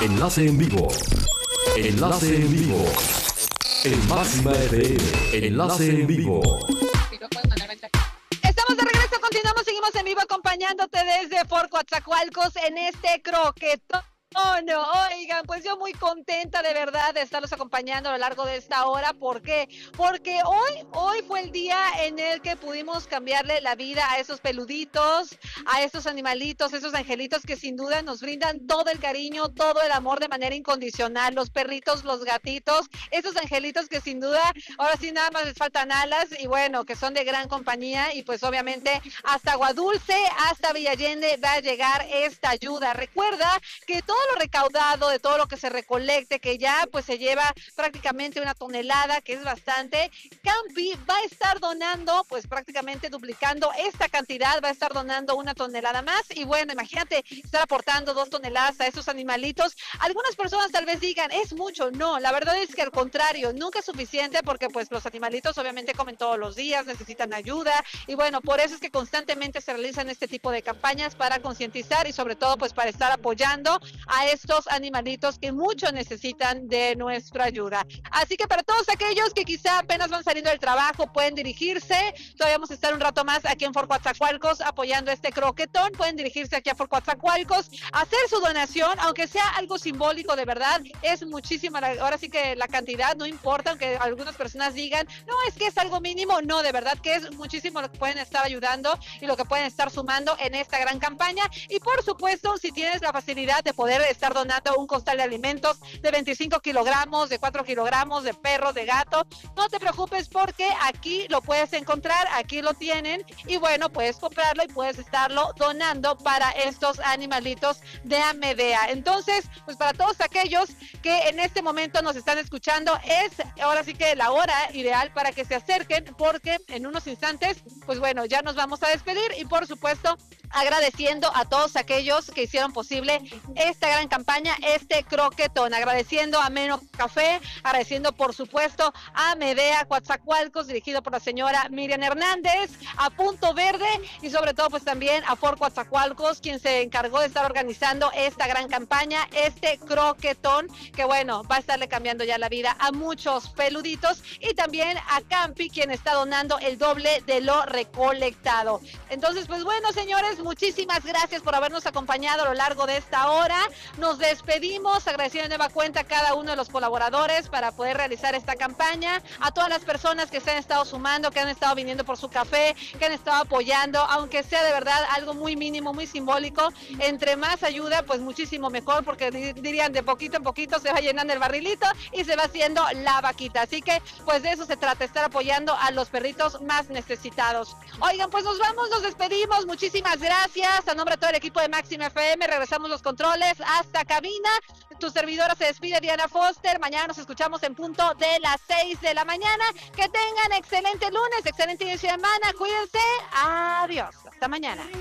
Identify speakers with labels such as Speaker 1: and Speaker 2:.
Speaker 1: Enlace en vivo. Enlace en vivo. En Máxima FM. Enlace en vivo.
Speaker 2: Estamos de regreso, continuamos, seguimos en vivo acompañándote desde Fort Coatzacoalcos en este croquetón. Oh, no, oigan, pues yo muy contenta de verdad de estarlos acompañando a lo largo de esta hora. ¿Por qué? Porque hoy fue el día en el que pudimos cambiarle la vida a esos peluditos, a esos animalitos, esos angelitos que sin duda nos brindan todo el cariño, todo el amor de manera incondicional. Los perritos, los gatitos, esos angelitos que sin duda ahora sí nada más les faltan alas y bueno, que son de gran compañía y pues obviamente hasta Aguadulce, hasta Villa Allende va a llegar esta ayuda. Recuerda que todo lo recaudado, de todo lo que se recolecte, que ya pues se lleva prácticamente 1 tonelada, que es bastante, Campi va a estar donando, pues prácticamente duplicando esta cantidad, va a estar donando 1 tonelada más, y bueno, imagínate estar aportando 2 toneladas a esos animalitos. Algunas personas tal vez digan, es mucho. No, la verdad es que al contrario, nunca es suficiente, porque pues los animalitos obviamente comen todos los días, necesitan ayuda, y bueno, por eso es que constantemente se realizan este tipo de campañas para concientizar y sobre todo pues para estar apoyando a estos animalitos que mucho necesitan de nuestra ayuda. Así que para todos aquellos que quizá apenas van saliendo del trabajo, pueden dirigirse, todavía vamos a estar un rato más aquí en Fort Coatzacoalcos apoyando este croquetón, pueden dirigirse aquí a Fort Coatzacoalcos, hacer su donación, aunque sea algo simbólico, de verdad, es muchísima, ahora sí que la cantidad no importa, aunque algunas personas digan, no, es que es algo mínimo, no, de verdad que es muchísimo lo que pueden estar ayudando y lo que pueden estar sumando en esta gran campaña. Y por supuesto, si tienes la facilidad de poder estar donando un costal de alimentos de 25 kilogramos, de 4 kilogramos, de perro, de gato, no te preocupes, porque aquí lo puedes encontrar, aquí lo tienen, y bueno, puedes comprarlo y puedes estarlo donando para estos animalitos de Amedea. Entonces, pues para todos aquellos que en este momento nos están escuchando, es ahora sí que la hora ideal para que se acerquen, porque en unos instantes, pues bueno, ya nos vamos a despedir, y por supuesto agradeciendo a todos aquellos que hicieron posible esta gran campaña, este croquetón, agradeciendo a Meno Café, agradeciendo por supuesto a Medea Coatzacoalcos, dirigido por la señora Miriam Hernández, a Punto Verde y sobre todo pues también a Fort Coatzacoalcos, quien se encargó de estar organizando esta gran campaña, este croquetón, que bueno, va a estarle cambiando ya la vida a muchos peluditos, y también a Campi, quien está donando el doble de lo recolectado. Entonces, pues bueno, señores, muchísimas gracias por habernos acompañado a lo largo de esta hora. Nos despedimos agradeciendo de nueva cuenta a cada uno de los colaboradores para poder realizar esta campaña, a todas las personas que se han estado sumando, que han estado viniendo por su café, que han estado apoyando, aunque sea de verdad algo muy mínimo, muy simbólico. Entre más ayuda, pues muchísimo mejor, porque dirían, de poquito en poquito se va llenando el barrilito y se va haciendo la vaquita. Así que pues de eso se trata, estar apoyando a los perritos más necesitados. Oigan, pues nos vamos, nos despedimos, muchísimas gracias, a nombre de todo el equipo de Máxima FM, regresamos los controles hasta cabina. Tu servidora se despide, Diana Foster. Mañana nos escuchamos en punto de las 6 de la mañana. Que tengan excelente lunes, excelente inicio de semana. Cuídense. Adiós. Hasta mañana.